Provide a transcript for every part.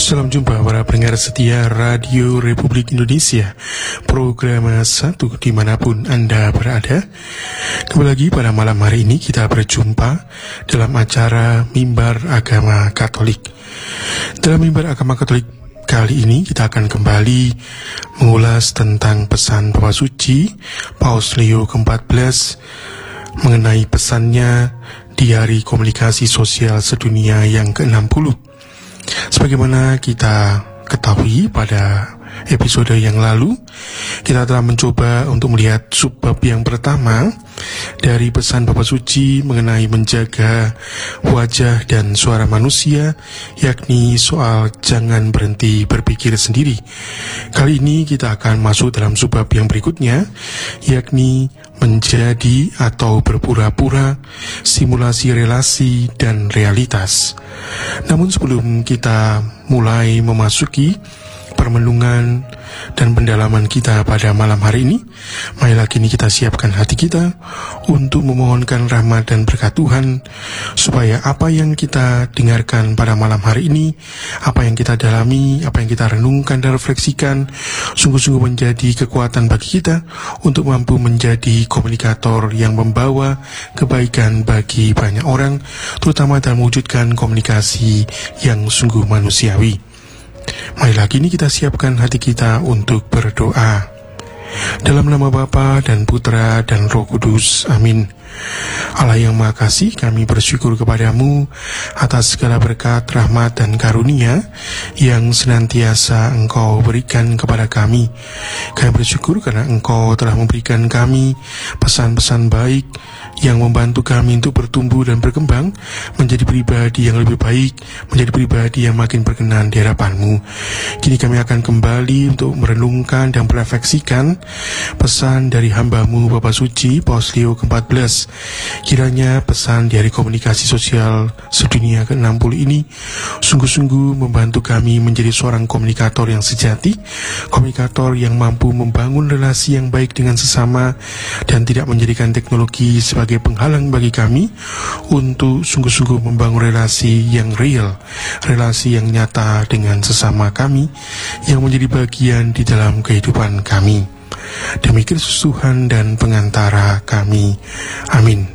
Salam jumpa para pendengar setia Radio Republik Indonesia, program 1 dimanapun Anda berada. Kembali lagi pada malam hari ini kita berjumpa dalam acara Mimbar Agama Katolik. Dalam Mimbar Agama Katolik kali ini kita akan kembali mengulas tentang pesan Bapa Suci Paus Leo ke-14 mengenai pesannya di Hari Komunikasi Sosial Sedunia yang ke-60. Sebagaimana kita ketahui pada episode yang lalu, kita telah mencoba untuk melihat subbab yang pertama dari pesan Bapa Suci mengenai menjaga wajah dan suara manusia, yakni soal jangan berhenti berpikir sendiri. Kali ini kita akan masuk dalam subbab yang berikutnya, yakni menjadi atau berpura-pura, simulasi relasi dan realitas. Namun sebelum kita mulai memasuki permenungan dan pendalaman kita pada malam hari ini, marilah kini kita siapkan hati kita untuk memohonkan rahmat dan berkat Tuhan, supaya apa yang kita dengarkan pada malam hari ini, apa yang kita dalami, apa yang kita renungkan dan refleksikan, sungguh-sungguh menjadi kekuatan bagi kita untuk mampu menjadi komunikator yang membawa kebaikan bagi banyak orang, terutama dalam mewujudkan komunikasi yang sungguh manusiawi. Marilah kini kita siapkan hati kita untuk berdoa. Dalam nama Bapa dan Putra dan Roh Kudus, amin. Allah yang Maha Kasih, kami bersyukur kepadamu atas segala berkat, rahmat dan karunia yang senantiasa Engkau berikan kepada kami. Kami bersyukur karena Engkau telah memberikan kami pesan-pesan baik yang membantu kami untuk bertumbuh dan berkembang menjadi pribadi yang lebih baik, menjadi pribadi yang makin berkenan di hadapan-Mu. Kini kami akan kembali untuk merenungkan dan merefleksikan pesan dari hamba-Mu Bapa Suci Paus Leo ke-14. Kiranya pesan dari komunikasi sosial sedunia ke-60 ini sungguh-sungguh membantu kami menjadi seorang komunikator yang sejati, komunikator yang mampu membangun relasi yang baik dengan sesama dan tidak menjadikan teknologi sebagai penghalang bagi kami untuk sungguh-sungguh membangun relasi yang real, relasi yang nyata dengan sesama kami yang menjadi bagian di dalam kehidupan kami. Demi Kristus Tuhan dan pengantara kami. Amin.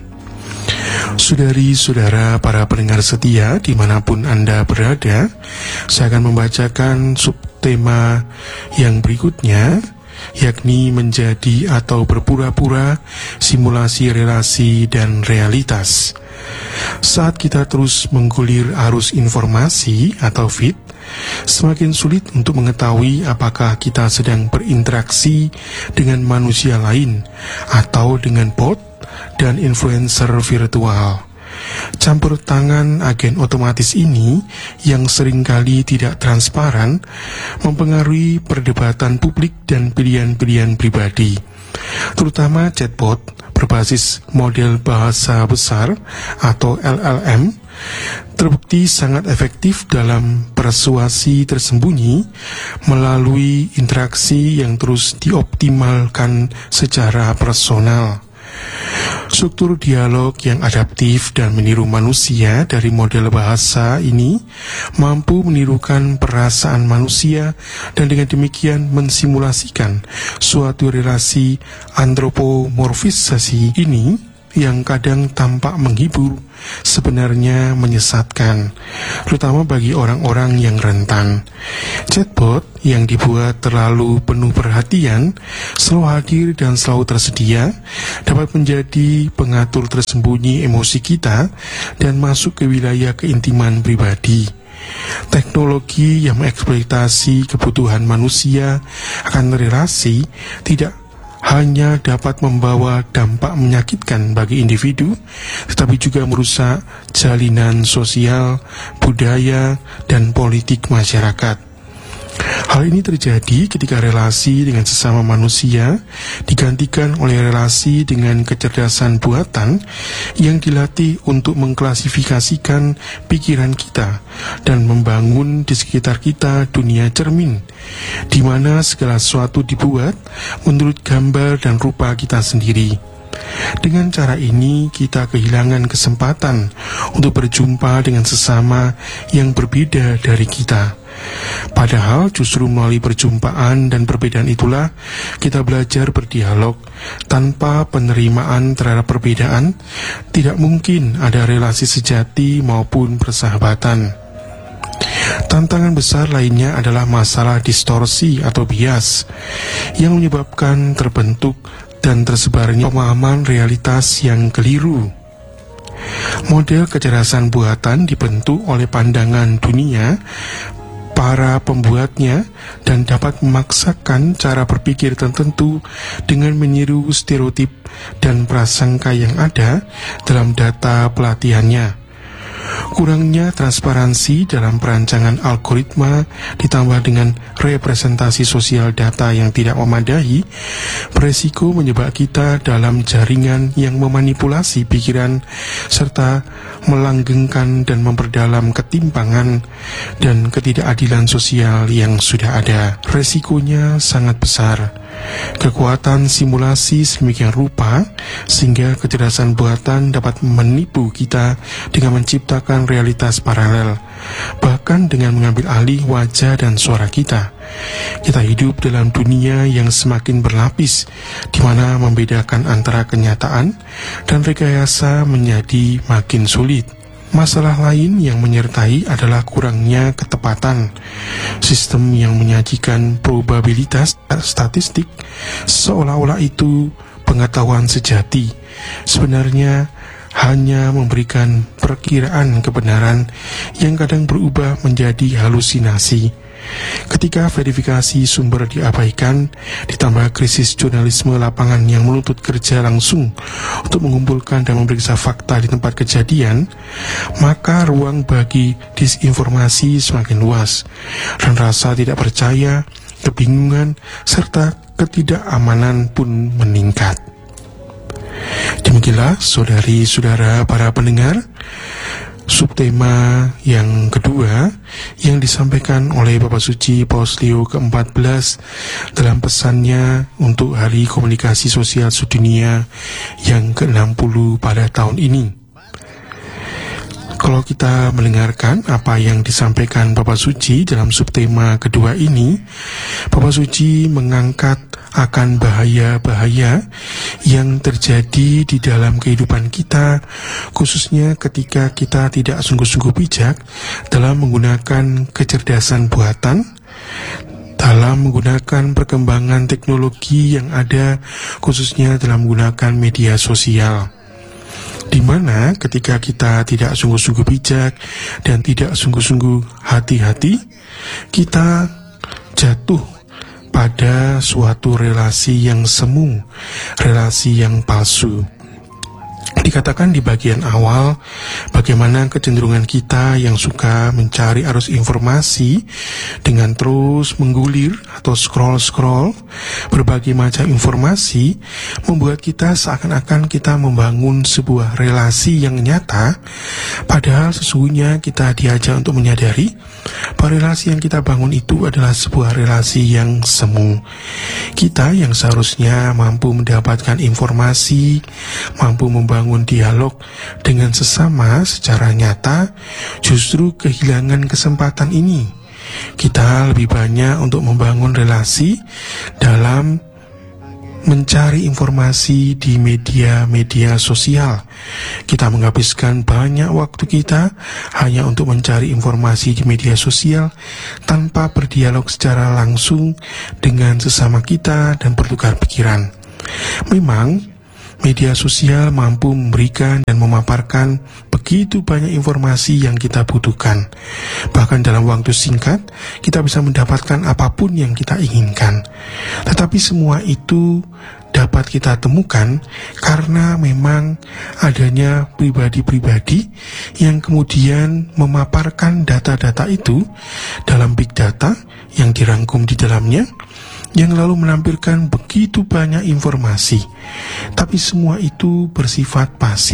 Saudari-saudara para pendengar setia dimanapun Anda berada, saya akan membacakan subtema yang berikutnya, yakni menjadi atau berpura-pura, simulasi relasi dan realitas. Saat kita terus menggulir arus informasi atau feed, semakin sulit untuk mengetahui apakah kita sedang berinteraksi dengan manusia lain atau dengan bot dan influencer virtual. Campur tangan agen otomatis ini yang seringkali tidak transparan mempengaruhi perdebatan publik dan pilihan-pilihan pribadi, terutama chatbot berbasis model bahasa besar atau LLM terbukti sangat efektif dalam persuasi tersembunyi melalui interaksi yang terus dioptimalkan secara personal. Struktur dialog yang adaptif dan meniru manusia dari model bahasa ini mampu menirukan perasaan manusia dan dengan demikian mensimulasikan suatu relasi antropomorfisasi ini yang kadang tampak menghibur, sebenarnya menyesatkan, terutama bagi orang-orang yang rentan. Chatbot yang dibuat terlalu penuh perhatian, selalu hadir dan selalu tersedia, dapat menjadi pengatur tersembunyi emosi kita dan masuk ke wilayah keintiman pribadi. Teknologi yang mengeksploitasi kebutuhan manusia akan relasi tidak hanya dapat membawa dampak menyakitkan bagi individu, tetapi juga merusak jalinan sosial, budaya, dan politik masyarakat. Hal ini terjadi ketika relasi dengan sesama manusia digantikan oleh relasi dengan kecerdasan buatan yang dilatih untuk mengklasifikasikan pikiran kita dan membangun di sekitar kita dunia cermin, di mana segala sesuatu dibuat menurut gambar dan rupa kita sendiri. Dengan cara ini, kita kehilangan kesempatan untuk berjumpa dengan sesama yang berbeda dari kita. Padahal justru melalui perjumpaan dan perbedaan itulah kita belajar berdialog. Tanpa penerimaan terhadap perbedaan, tidak mungkin ada relasi sejati maupun persahabatan. Tantangan besar lainnya adalah masalah distorsi atau bias yang menyebabkan terbentuk dan tersebarnya pemahaman realitas yang keliru. Model kecerdasan buatan dibentuk oleh pandangan dunia para pembuatnya dan dapat memaksakan cara berpikir tertentu dengan meniru stereotip dan prasangka yang ada dalam data pelatihannya. Kurangnya transparansi dalam perancangan algoritma ditambah dengan representasi sosial data yang tidak memadai beresiko menyebab kita dalam jaringan yang memanipulasi pikiran serta melanggengkan dan memperdalam ketimpangan dan ketidakadilan sosial yang sudah ada. Resikonya sangat besar. Kekuatan simulasi sedemikian rupa sehingga kecerdasan buatan dapat menipu kita dengan menciptakan realitas paralel, bahkan dengan mengambil alih wajah dan suara kita. Kita hidup dalam dunia yang semakin berlapis, di mana membedakan antara kenyataan dan rekayasa menjadi makin sulit. Masalah lain yang menyertai adalah kurangnya ketepatan. Sistem yang menyajikan probabilitas statistik seolah-olah itu pengetahuan sejati. Sebenarnya hanya memberikan perkiraan kebenaran yang kadang berubah menjadi halusinasi. Ketika verifikasi sumber diabaikan, ditambah krisis jurnalisme lapangan yang menuntut kerja langsung untuk mengumpulkan dan memeriksa fakta di tempat kejadian, maka ruang bagi disinformasi semakin luas, dan rasa tidak percaya, kebingungan, serta ketidakamanan pun meningkat. Demikianlah saudari-saudara para pendengar, subtema yang kedua yang disampaikan oleh Bapak Suci Paus Leo ke-14 dalam pesannya untuk Hari Komunikasi Sosial Sedunia yang ke-60 pada tahun ini. Kalau kita mendengarkan apa yang disampaikan Bapak Suci dalam subtema kedua ini, Bapak Suci mengangkat akan bahaya-bahaya yang terjadi di dalam kehidupan kita, khususnya ketika kita tidak sungguh-sungguh bijak dalam menggunakan kecerdasan buatan, dalam menggunakan perkembangan teknologi yang ada, khususnya dalam menggunakan media sosial. Di mana ketika kita tidak sungguh-sungguh bijak dan tidak sungguh-sungguh hati-hati, kita jatuh pada suatu relasi yang semu, relasi yang palsu. Dikatakan di bagian awal bagaimana kecenderungan kita yang suka mencari arus informasi dengan terus menggulir atau scroll berbagai macam informasi membuat kita seakan-akan kita membangun sebuah relasi yang nyata, padahal sesungguhnya kita diajak untuk menyadari bahwa relasi yang kita bangun itu adalah sebuah relasi yang semu. Kita yang seharusnya mampu mendapatkan informasi, mampu membangun dialog dengan sesama secara nyata, justru kehilangan kesempatan ini. Kita lebih banyak untuk membangun relasi dalam mencari informasi di media-media sosial. Kita menghabiskan banyak waktu kita hanya untuk mencari informasi di media sosial tanpa berdialog secara langsung dengan sesama kita dan bertukar pikiran. Memang media sosial mampu memberikan dan memaparkan begitu banyak informasi yang kita butuhkan. Bahkan dalam waktu singkat, kita bisa mendapatkan apapun yang kita inginkan. Tetapi semua itu dapat kita temukan karena memang adanya pribadi-pribadi yang kemudian memaparkan data-data itu dalam big data yang dirangkum di dalamnya, yang lalu menampilkan begitu banyak informasi. Tapi semua itu bersifat pasif.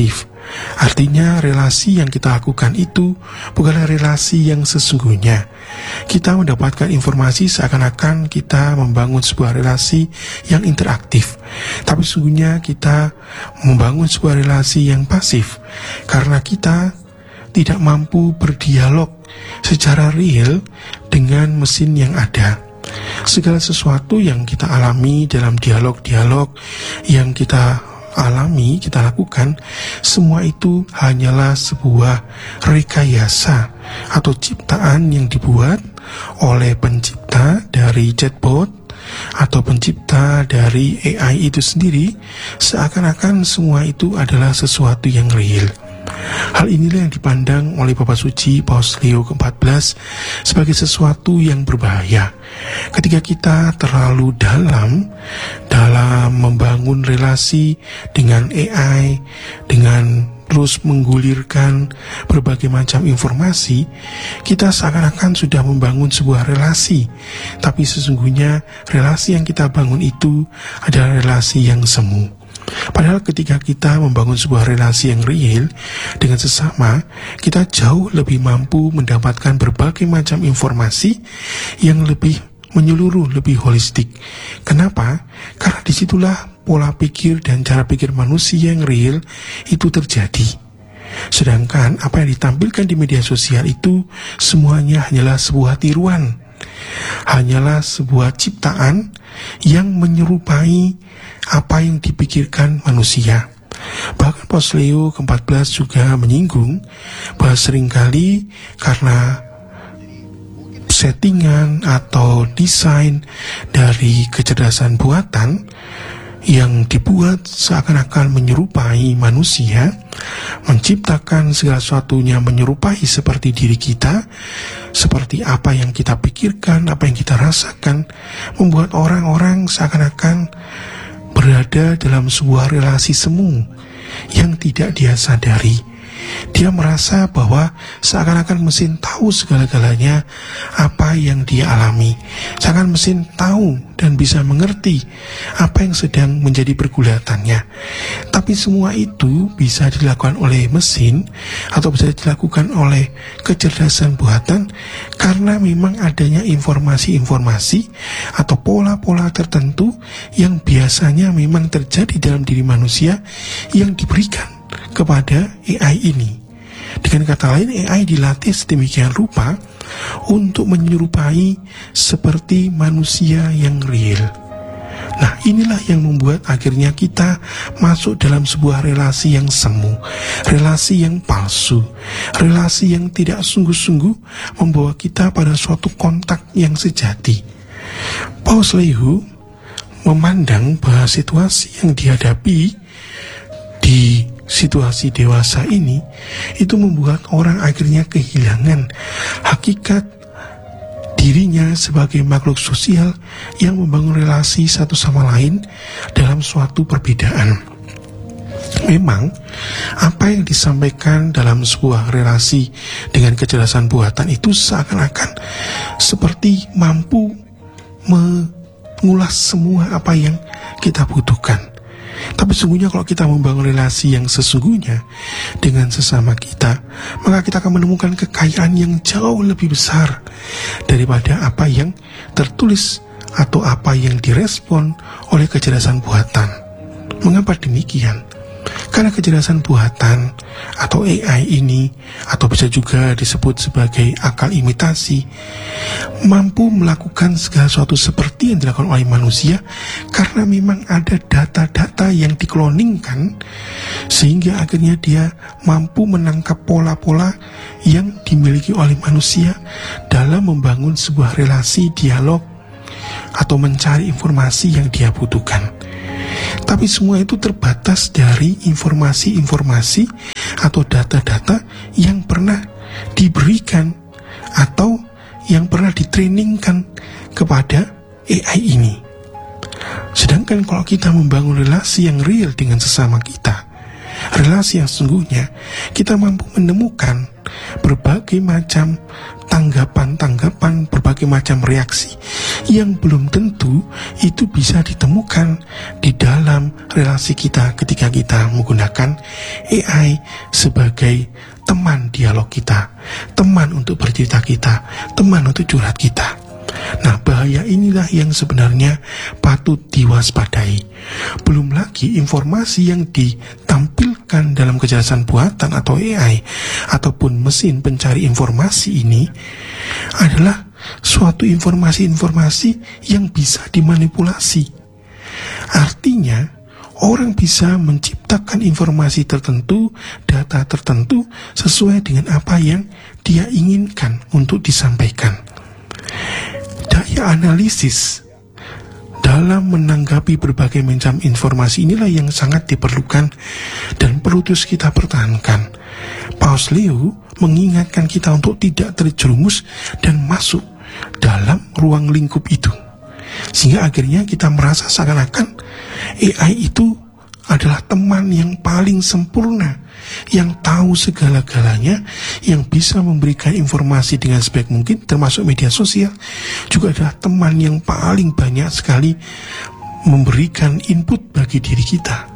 Artinya relasi yang kita lakukan itu bukanlah relasi yang sesungguhnya. Kita mendapatkan informasi seakan-akan kita membangun sebuah relasi yang interaktif, tapi sesungguhnya kita membangun sebuah relasi yang pasif, karena kita tidak mampu berdialog secara real dengan mesin yang ada. Segala sesuatu yang kita alami dalam dialog-dialog yang kita alami, kita lakukan, semua itu hanyalah sebuah rekayasa atau ciptaan yang dibuat oleh pencipta dari chatbot atau pencipta dari AI itu sendiri, seakan-akan semua itu adalah sesuatu yang real. Hal inilah yang dipandang oleh Bapak Suci Paus Leo ke-14 sebagai sesuatu yang berbahaya. Ketika kita terlalu dalam membangun relasi dengan AI, dengan terus menggulirkan berbagai macam informasi, kita seakan-akan sudah membangun sebuah relasi, tapi sesungguhnya relasi yang kita bangun itu adalah relasi yang semu. Padahal ketika kita membangun sebuah relasi yang real dengan sesama, kita jauh lebih mampu mendapatkan berbagai macam informasi yang lebih menyeluruh, lebih holistik. Kenapa? Karena disitulah pola pikir dan cara pikir manusia yang real itu terjadi. Sedangkan apa yang ditampilkan di media sosial itu semuanya hanyalah sebuah tiruan, hanyalah sebuah ciptaan yang menyerupai apa yang dipikirkan manusia. Bahkan Paus Leo ke-14 juga menyinggung bahwa seringkali karena settingan atau desain dari kecerdasan buatan yang dibuat seakan-akan menyerupai manusia, menciptakan segala sesuatunya menyerupai seperti diri kita, seperti apa yang kita pikirkan, apa yang kita rasakan, membuat orang-orang seakan-akan berada dalam sebuah relasi semu yang tidak dia sadari. Dia merasa bahwa seakan-akan mesin tahu segala-galanya apa yang dia alami. Seakan mesin tahu dan bisa mengerti apa yang sedang menjadi pergulatannya. Tapi semua itu bisa dilakukan oleh mesin atau bisa dilakukan oleh kecerdasan buatan karena memang adanya informasi-informasi atau pola-pola tertentu yang biasanya memang terjadi dalam diri manusia yang diberikan kepada AI ini. Dengan kata lain, AI dilatih sedemikian rupa untuk menyerupai seperti manusia yang real. Nah, inilah yang membuat akhirnya kita masuk dalam sebuah relasi yang semu, relasi yang palsu, relasi yang tidak sungguh-sungguh membawa kita pada suatu kontak yang sejati. Paus Leo memandang bahwa situasi yang dihadapi di situasi dewasa ini itu membuat orang akhirnya kehilangan hakikat dirinya sebagai makhluk sosial yang membangun relasi satu sama lain dalam suatu perbedaan. Memang apa yang disampaikan dalam sebuah relasi dengan kecerdasan buatan itu seakan-akan seperti mampu mengulas semua apa yang kita butuhkan. Tapi sesungguhnya kalau kita membangun relasi yang sesungguhnya dengan sesama kita, maka kita akan menemukan kekayaan yang jauh lebih besar daripada apa yang tertulis atau apa yang direspon oleh kecerdasan buatan. Mengapa demikian? Karena kecerdasan buatan atau AI ini, atau bisa juga disebut sebagai akal imitasi, mampu melakukan segala sesuatu seperti yang dilakukan oleh manusia karena memang ada data-data yang dikloningkan, sehingga akhirnya dia mampu menangkap pola-pola yang dimiliki oleh manusia dalam membangun sebuah relasi dialog atau mencari informasi yang dia butuhkan. Tapi semua itu terbatas dari informasi-informasi atau data-data yang pernah diberikan atau yang pernah ditrainingkan kepada AI ini. Sedangkan kalau kita membangun relasi yang real dengan sesama kita, relasi yang sesungguhnya, kita mampu menemukan berbagai macam tanggapan-tanggapan, berbagai macam reaksi yang belum tentu itu bisa ditemukan di dalam relasi kita ketika kita menggunakan AI sebagai teman dialog kita, teman untuk bercerita kita, teman untuk curhat kita. Nah, bahaya inilah yang sebenarnya patut diwaspadai. Belum lagi informasi yang ditampilkan dalam kecerdasan buatan atau AI ataupun mesin pencari informasi ini adalah suatu informasi-informasi yang bisa dimanipulasi. Artinya, orang bisa menciptakan informasi tertentu, data tertentu sesuai dengan apa yang dia inginkan untuk disampaikan. Daya analisis dalam menanggapi berbagai macam informasi inilah yang sangat diperlukan dan perlu terus kita pertahankan. Paus Leo mengingatkan kita untuk tidak terjerumus dan masuk dalam ruang lingkup itu, sehingga akhirnya kita merasa seakan-akan AI itu adalah teman yang paling sempurna, yang tahu segala-galanya, yang bisa memberikan informasi dengan sebaik mungkin, termasuk media sosial, juga adalah teman yang paling banyak sekali memberikan input bagi diri kita.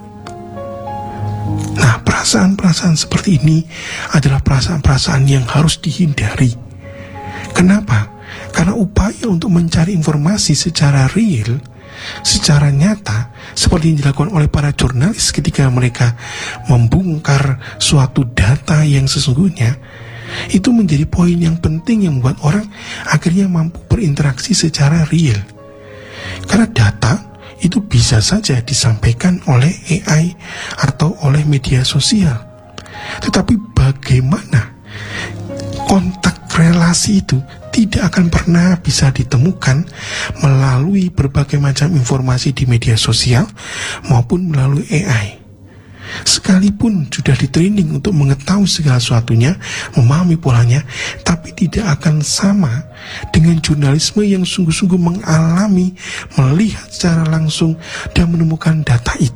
Nah, perasaan-perasaan seperti ini adalah perasaan-perasaan yang harus dihindari. Kenapa? Karena upaya untuk mencari informasi secara real, secara nyata, seperti yang dilakukan oleh para jurnalis ketika mereka membongkar suatu data yang sesungguhnya, itu menjadi poin yang penting yang membuat orang akhirnya mampu berinteraksi secara real. Karena data itu bisa saja disampaikan oleh AI atau oleh media sosial, tetapi bagaimana kontak relasi itu tidak akan pernah bisa ditemukan melalui berbagai macam informasi di media sosial maupun melalui AI. Sekalipun sudah di-training untuk mengetahui segala sesuatunya, memahami polanya, tapi tidak akan sama dengan jurnalisme yang sungguh-sungguh mengalami, melihat secara langsung dan menemukan data itu.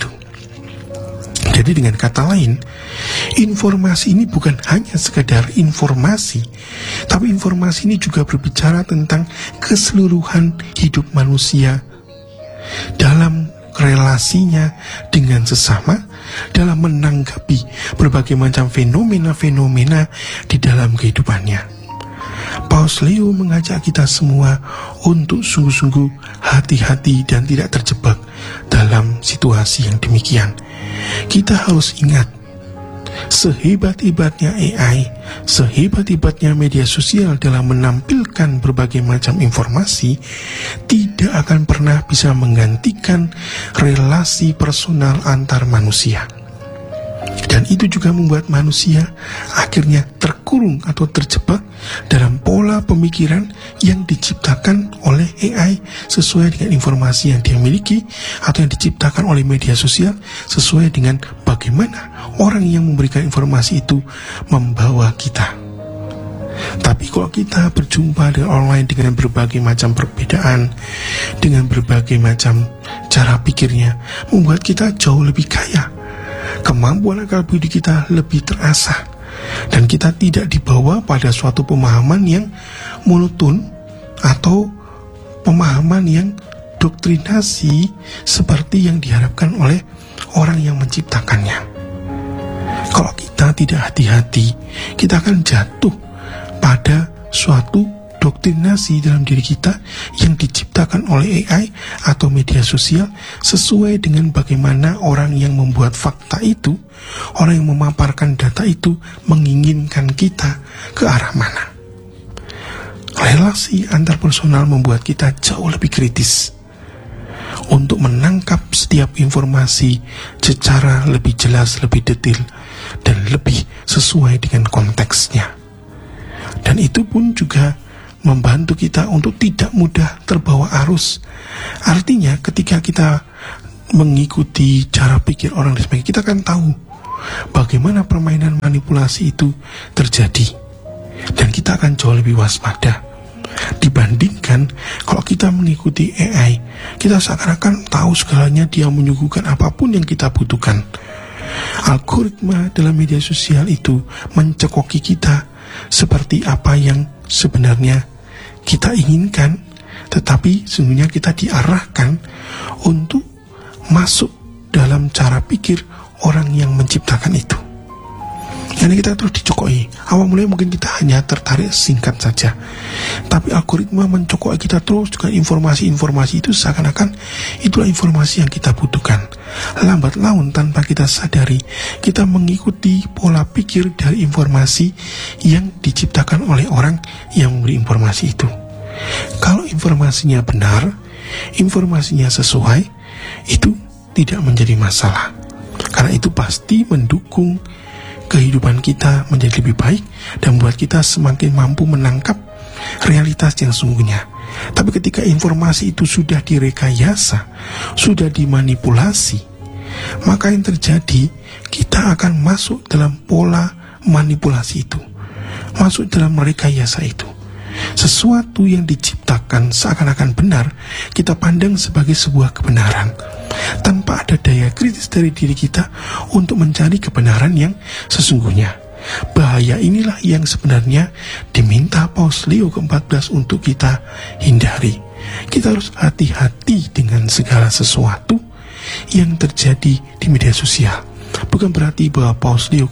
Jadi dengan kata lain, informasi ini bukan hanya sekedar informasi, tapi informasi ini juga berbicara tentang keseluruhan hidup manusia dalam relasinya dengan sesama, dalam menanggapi berbagai macam fenomena-fenomena di dalam kehidupannya. Paus Leo mengajak kita semua untuk sungguh-sungguh hati-hati dan tidak terjebak dalam situasi yang demikian. Kita harus ingat, sehebat-hebatnya AI, sehebat-hebatnya media sosial dalam menampilkan berbagai macam informasi, tidak akan pernah bisa menggantikan relasi personal antar manusia. Dan itu juga membuat manusia akhirnya terkurung atau terjebak dalam pola pemikiran yang diciptakan oleh AI sesuai dengan informasi yang dia miliki, atau yang diciptakan oleh media sosial sesuai dengan bagaimana orang yang memberikan informasi itu membawa kita. Tapi kalau kita berjumpa dengan orang lain dengan berbagai macam perbedaan, dengan berbagai macam cara pikirnya, membuat kita jauh lebih kaya. Kemampuan akal budi kita lebih terasah, dan kita tidak dibawa pada suatu pemahaman yang monoton atau pemahaman yang doktrinasi seperti yang diharapkan oleh orang yang menciptakannya. Kalau kita tidak hati-hati, kita akan jatuh pada suatu doktrinasi dalam diri kita yang diciptakan oleh AI atau media sosial sesuai dengan bagaimana orang yang membuat fakta itu, orang yang memaparkan data itu menginginkan kita ke arah mana. Relasi antar personal membuat kita jauh lebih kritis untuk menangkap setiap informasi secara lebih jelas, lebih detail, dan lebih sesuai dengan konteksnya. Dan itu pun juga membantu kita untuk tidak mudah terbawa arus. Artinya ketika kita mengikuti cara pikir orang dan sebagainya, kita akan tahu bagaimana permainan manipulasi itu terjadi, dan kita akan jauh lebih waspada dibandingkan kalau kita mengikuti AI. Kita seakan-akan tahu segalanya, dia menyuguhkan apapun yang kita butuhkan. Algoritma dalam media sosial itu mencekoki kita seperti apa yang sebenarnya kita inginkan, tetapi sesungguhnya kita diarahkan untuk masuk dalam cara pikir orang yang menciptakan itu. Karena kita terus dicokoi. Awal mulai mungkin kita hanya tertarik singkat saja, tapi algoritma mencokoi kita terus dengan informasi-informasi itu, seakan-akan itulah informasi yang kita butuhkan. Lambat laun tanpa kita sadari, kita mengikuti pola pikir dari informasi yang diciptakan oleh orang yang memberi informasi itu. Kalau informasinya benar, informasinya sesuai, itu tidak menjadi masalah. Karena itu pasti mendukung kehidupan kita menjadi lebih baik dan membuat kita semakin mampu menangkap realitas yang sungguhnya. Tapi ketika informasi itu sudah direkayasa, sudah dimanipulasi, maka yang terjadi, kita akan masuk dalam pola manipulasi itu, masuk dalam rekayasa itu. Sesuatu yang diciptakan seakan-akan benar, kita pandang sebagai sebuah kebenaran, tanpa ada daya kritis dari diri kita untuk mencari kebenaran yang sesungguhnya. Bahaya inilah yang sebenarnya diminta Paus Leo ke-14 untuk kita hindari. Kita harus hati-hati dengan segala sesuatu yang terjadi di media sosial. Bukan berarti bahwa Paus Leo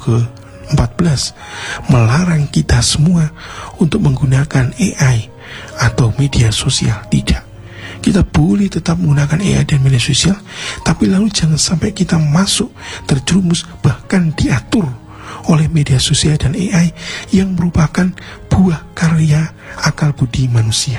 ke-14 melarang kita semua untuk menggunakan AI atau media sosial. Tidak. Kita boleh tetap menggunakan AI dan media sosial, tapi lalu jangan sampai kita masuk, terjerumus, bahkan diatur oleh media sosial dan AI yang merupakan buah karya akal budi manusia.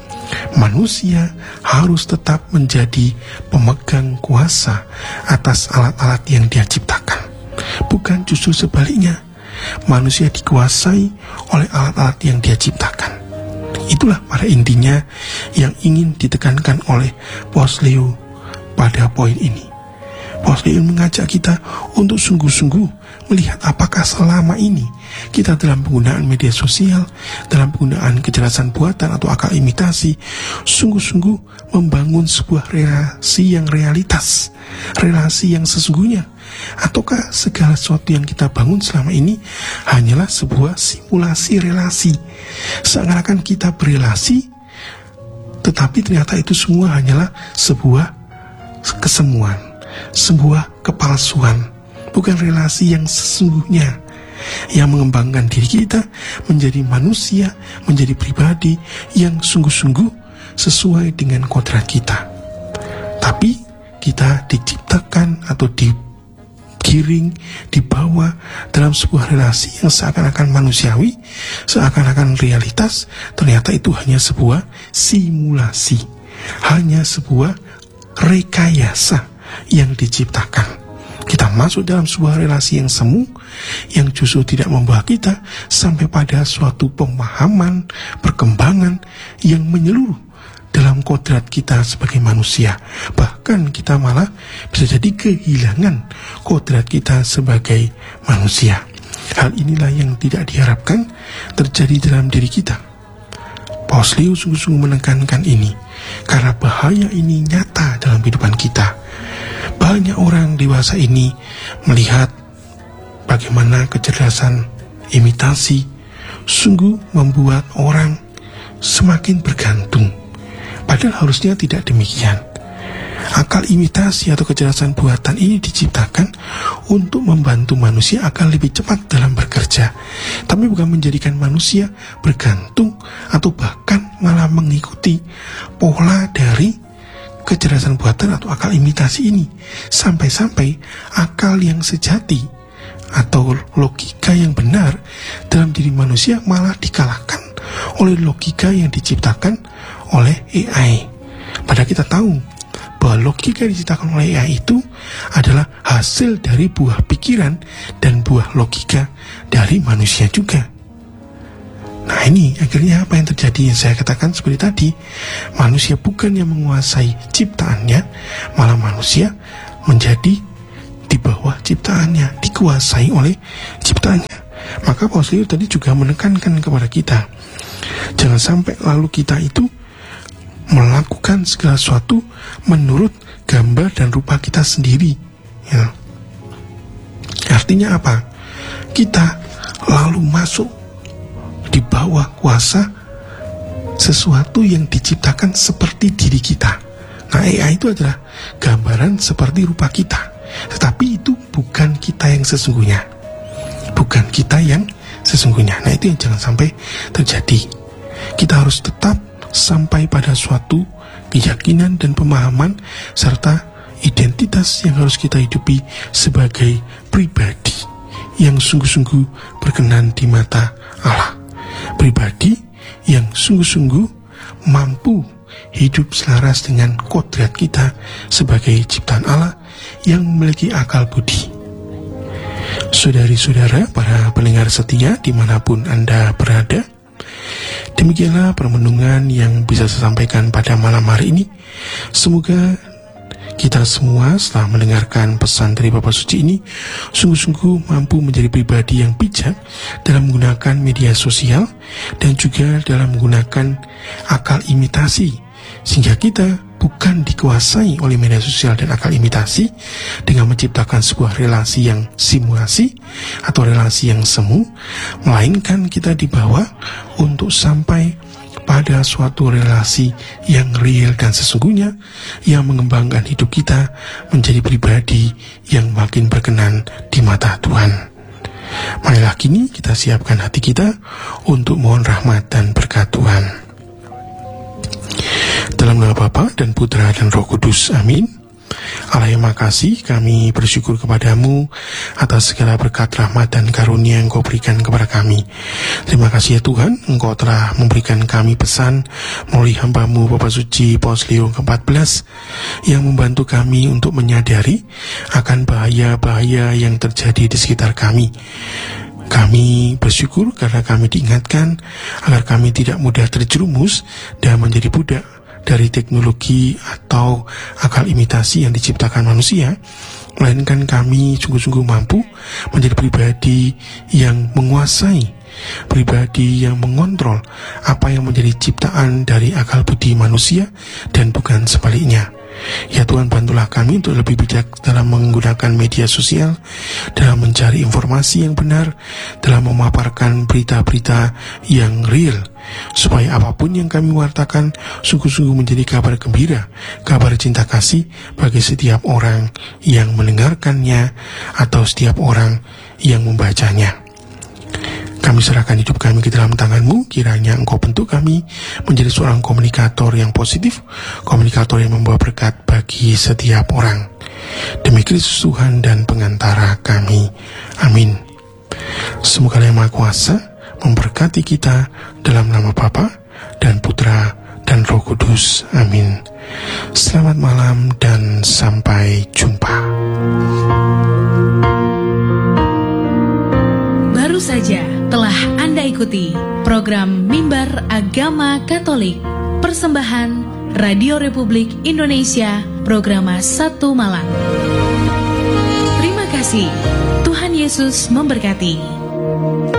Manusia harus tetap menjadi pemegang kuasa atas alat-alat yang dia ciptakan. Bukan justru sebaliknya, manusia dikuasai oleh alat-alat yang dia ciptakan. Itulah pada intinya yang ingin ditekankan oleh Paus Leo pada poin ini. Paus Leo mengajak kita untuk sungguh-sungguh melihat apakah selama ini kita dalam penggunaan media sosial, dalam penggunaan kecerdasan buatan atau akal imitasi, sungguh-sungguh membangun sebuah relasi yang realitas, relasi yang sesungguhnya, ataukah segala sesuatu yang kita bangun selama ini hanyalah sebuah simulasi relasi, seakan-akan kita berelasi, tetapi ternyata itu semua hanyalah sebuah kesemuan, sebuah kepalsuan, bukan relasi yang sesungguhnya yang mengembangkan diri kita menjadi manusia, menjadi pribadi yang sungguh-sungguh sesuai dengan kodrat kita. Tapi kita diciptakan atau digiring, dibawa dalam sebuah relasi yang seakan-akan manusiawi, seakan-akan realitas, ternyata itu hanya sebuah simulasi, hanya sebuah rekayasa yang diciptakan. Kita masuk dalam sebuah relasi yang semu, yang justru tidak membawa kita sampai pada suatu pemahaman, perkembangan yang menyeluruh dalam kodrat kita sebagai manusia. Bahkan kita malah bisa jadi kehilangan kodrat kita sebagai manusia. Hal inilah yang tidak diharapkan terjadi dalam diri kita. Paus Leo sungguh-sungguh menekankan ini, karena bahaya ini nyata dalam kehidupan kita. Banyak orang dewasa ini melihat bagaimana kecerdasan imitasi sungguh membuat orang semakin bergantung. Padahal harusnya tidak demikian. Akal imitasi atau kecerdasan buatan ini diciptakan untuk membantu manusia agar lebih cepat dalam bekerja, tapi bukan menjadikan manusia bergantung atau bahkan malah mengikuti pola dari kecerdasan buatan atau akal imitasi ini, sampai-sampai akal yang sejati atau logika yang benar dalam diri manusia malah dikalahkan oleh logika yang diciptakan oleh AI. Padahal kita tahu bahwa logika yang diciptakan oleh AI itu adalah hasil dari buah pikiran dan buah logika dari manusia juga. Nah ini akhirnya apa yang terjadi, yang saya katakan seperti tadi, manusia bukan yang menguasai ciptaannya, malah manusia menjadi di bawah ciptaannya, dikuasai oleh ciptaannya. Maka Paus Leo tadi juga menekankan kepada kita, jangan sampai lalu kita itu melakukan segala sesuatu menurut gambar dan rupa kita sendiri, ya. Artinya apa? Kita lalu masuk membawa kuasa sesuatu yang diciptakan seperti diri kita. Nah, AI itu adalah gambaran seperti rupa kita, tetapi itu bukan kita yang sesungguhnya. Bukan kita yang sesungguhnya. Nah, itu yang jangan sampai terjadi. Kita harus tetap sampai pada suatu keyakinan dan pemahaman serta identitas yang harus kita hidupi sebagai pribadi yang sungguh-sungguh berkenan di mata Allah. Pribadi yang sungguh-sungguh mampu hidup selaras dengan kodrat kita sebagai ciptaan Allah yang memiliki akal budi. Saudari-saudara, para pendengar setia dimanapun Anda berada, demikianlah permenungan yang bisa saya sampaikan pada malam hari ini. Semoga kita semua setelah mendengarkan pesan dari Bapak Suci ini sungguh-sungguh mampu menjadi pribadi yang bijak dalam menggunakan media sosial dan juga dalam menggunakan akal imitasi, sehingga kita bukan dikuasai oleh media sosial dan akal imitasi dengan menciptakan sebuah relasi yang simulasi atau relasi yang semu, melainkan kita dibawa untuk sampai pada suatu relasi yang real dan sesungguhnya yang mengembangkan hidup kita menjadi pribadi yang makin berkenan di mata Tuhan. Marilah kini kita siapkan hati kita untuk mohon rahmat dan berkat Tuhan. Dalam nama Bapa dan Putra dan Roh Kudus, amin. Allah yang makasih, kami bersyukur kepadamu atas segala berkat rahmat dan karunia yang Engkau berikan kepada kami. Terima kasih ya Tuhan, Engkau telah memberikan kami pesan melalui hamba-Mu Bapak Suci Paus Leo ke-14 yang membantu kami untuk menyadari akan bahaya-bahaya yang terjadi di sekitar kami. Kami bersyukur karena kami diingatkan agar kami tidak mudah terjerumus dan menjadi budak dari teknologi atau akal imitasi yang diciptakan manusia, melainkan kami sungguh-sungguh mampu menjadi pribadi yang menguasai, pribadi yang mengontrol apa yang menjadi ciptaan dari akal budi manusia dan bukan sebaliknya. Ya Tuhan, bantulah kami untuk lebih bijak dalam menggunakan media sosial, dalam mencari informasi yang benar, dalam memaparkan berita-berita yang real, supaya apapun yang kami wartakan sungguh-sungguh menjadi kabar gembira, kabar cinta kasih bagi setiap orang yang mendengarkannya atau setiap orang yang membacanya. Kami serahkan hidup kami ke dalam tangan-Mu, kiranya Engkau bentuk kami menjadi seorang komunikator yang positif, komunikator yang membawa berkat bagi setiap orang. Demi Kristus Tuhan dan pengantara kami. Amin. Semoga Yang Maha Kuasa memberkati kita dalam nama Bapa dan Putra dan Roh Kudus. Amin. Selamat malam dan sampai jumpa. Baru saja telah Anda ikuti program Mimbar Agama Katolik, persembahan Radio Republik Indonesia, Programa 1 Malam. Terima kasih. Tuhan Yesus memberkati.